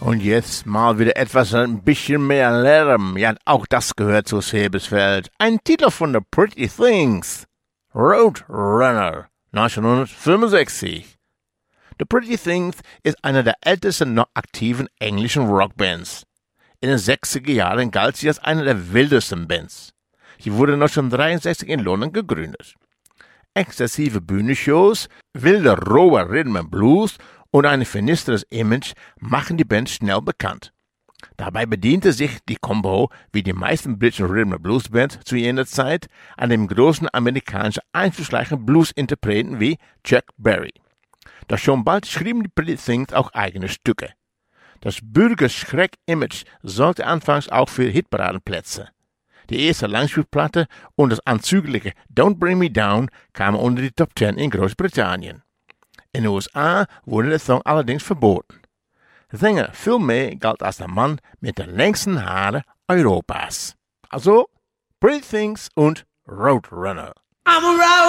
Und jetzt mal wieder etwas ein bisschen mehr Lärm. Ja, auch das gehört zu Sebesfeld. Ein Titel von The Pretty Things. Roadrunner, 1965. The Pretty Things ist eine der ältesten noch aktiven englischen Rockbands. In den 60er Jahren galt sie als eine der wildesten Bands. Sie wurde 1963 in London gegründet. Exzessive Bühnenshows, wilder roher Rhythm and Blues und ein finsteres Image machen die Band schnell bekannt. Dabei bediente sich die Combo, wie die meisten britischen Rhythm and Blues Bands zu jener Zeit, an dem großen amerikanischen einflussreichen Blues-Interpreten wie Chuck Berry. Doch schon bald schrieben die Pretty Things auch eigene Stücke. Das Bürgerschreck-Image sorgte anfangs auch für Hitparadenplätze. Die erste Langspielplatte und das anzügliche Don't Bring Me Down kamen unter die Top 10 in Großbritannien. In den USA wurde der Song allerdings verboten. Sänger Phil May galt als der Mann mit den längsten Haaren Europas. Also Pretty Things und Roadrunner. I'm a